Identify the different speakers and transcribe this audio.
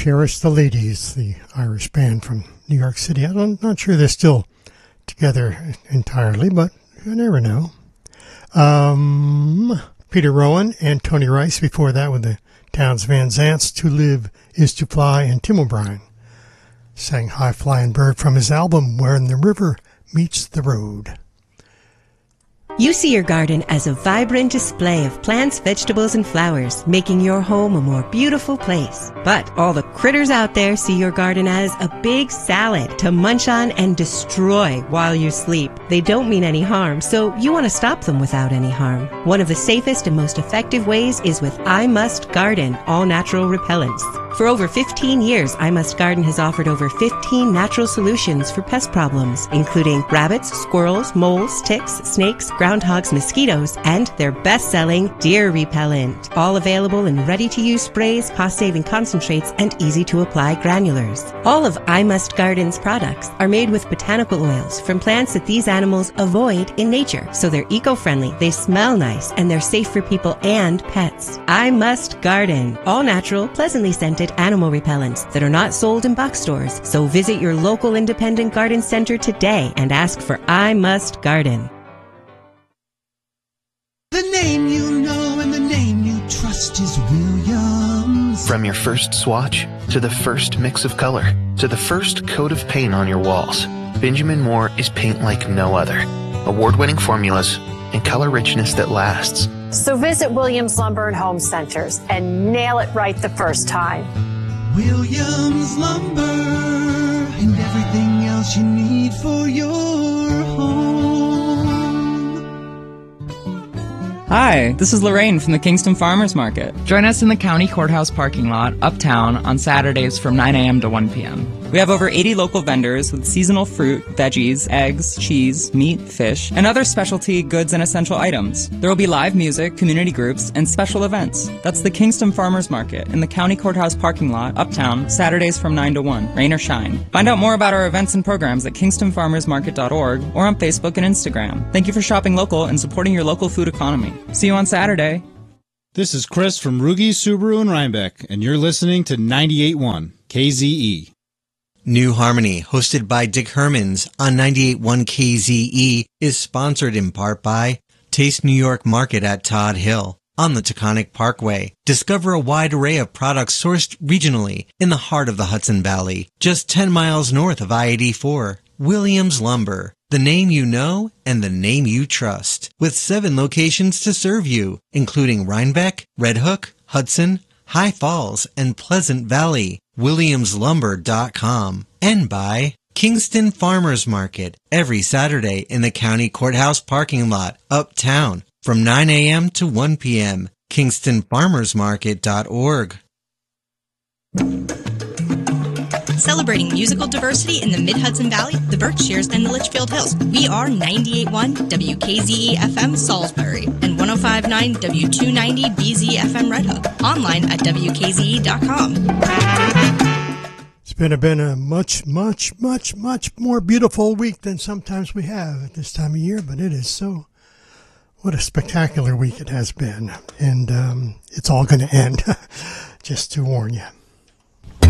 Speaker 1: Cherish the Ladies, the Irish band from New York City. I'm not sure they're still together entirely, but you never know. Peter Rowan and Tony Rice before that with the Townes Van Zants, To Live Is to Fly, and Tim O'Brien sang High Flying Bird from his album When the River Meets the Road.
Speaker 2: You see your garden as a vibrant display of plants, vegetables, and flowers, making your home a more beautiful place. But all the critters out there see your garden as a big salad to munch on and destroy while you sleep. They don't mean any harm, so you want to stop them without any harm. One of the safest and most effective ways is with I Must Garden all-natural repellents. For over 15 years, I Must Garden has offered over 15 natural solutions for pest problems, including rabbits, squirrels, moles, ticks, snakes, groundhogs, mosquitoes, and their best-selling deer repellent. All available in ready-to-use sprays, cost-saving concentrates, and easy-to-apply granulars. All of I Must Garden's products are made with botanical oils from plants that these animals avoid in nature, so they're eco-friendly, they smell nice, and they're safe for people and pets. I Must Garden. All-natural, pleasantly scented animal repellents that are not sold in box stores. So visit your local independent garden center today and ask for I Must Garden.
Speaker 3: The name you know and the name you trust is Williams.
Speaker 4: From your first swatch, to the first mix of color, to the first coat of paint on your walls, Benjamin Moore is paint like no other. Award-winning formulas and color richness that lasts.
Speaker 5: So visit Williams Lumber and Home Centers and nail it right the first time.
Speaker 3: Williams Lumber and everything else you need for your home.
Speaker 6: Hi, this is Lorraine from the Kingston Farmers Market. Join us in the County Courthouse parking lot, uptown, on Saturdays from 9 a.m. to 1 p.m. We have over 80 local vendors with seasonal fruit, veggies, eggs, cheese, meat, fish, and other specialty goods and essential items. There will be live music, community groups, and special events. That's the Kingston Farmers Market in the County Courthouse parking lot, uptown, Saturdays from 9 to 1, rain or shine. Find out more about our events and programs at kingstonfarmersmarket.org or on Facebook and Instagram. Thank you for shopping local and supporting your local food economy. See you on Saturday.
Speaker 7: This is Chris from Rugi Subaru in Rhinebeck, and you're listening to 98.1 KZE.
Speaker 8: New Harmony, hosted by Dick Hermans on 98.1 KZE, is sponsored in part by Taste New York Market at Todd Hill on the Taconic Parkway. Discover a wide array of products sourced regionally in the heart of the Hudson Valley, just 10 miles north of I-84. Williams Lumber, the name you know and the name you trust, with 7 locations to serve you, including Rhinebeck, Red Hook, Hudson, High Falls, and Pleasant Valley. WilliamsLumber.com. And by Kingston Farmers Market, every Saturday in the County Courthouse parking lot, uptown, from 9 a.m. to 1 p.m. KingstonFarmersMarket.org.
Speaker 9: Celebrating musical diversity in the Mid-Hudson Valley, the Berkshires, and the Litchfield Hills. We are 98.1 WKZE-FM Salisbury and 105.9 W290-BZ-FM Red Hook. Online at WKZE.com.
Speaker 1: It's been a much more beautiful week than sometimes we have at this time of year, but it is so. What a spectacular week it has been. And it's all going to end, just to warn you.